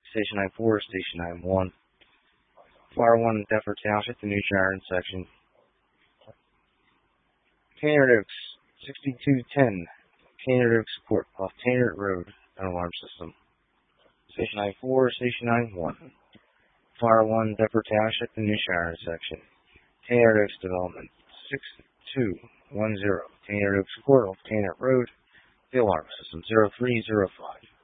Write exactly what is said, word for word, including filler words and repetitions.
Station nine four, Station nine one. Fire one, Deptford Township, the New Sharon section. Tanner Oaks, sixty-two ten. Tanner Oaks Court, off Tanner Road, an alarm system. Station nine four, Station nine one. Fire one, Deptford Township, the New Sharon section. Tanner Oaks Development, six two one zero. Tanner Oaks Court, off Tanner Road, the alarm system, zero three zero five.